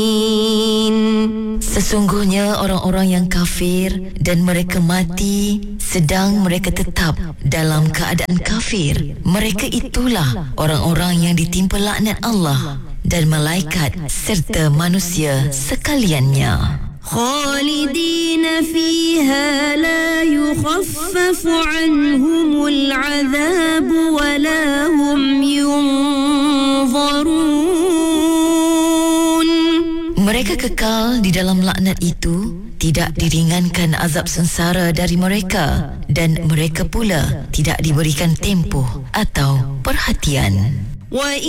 Sesungguhnya orang-orang yang kafir dan mereka mati sedang mereka tetap dalam keadaan kafir, mereka itulah orang-orang yang ditimpa laknat Allah dan malaikat serta manusia sekaliannya. خالدين فيها لا يخفف عنهم العذاب ولا هم ينظرون. Mereka kekal di dalam laknat itu, tidak diringankan azab sengsara dari mereka, dan mereka pula tidak diberikan tempoh atau perhatian.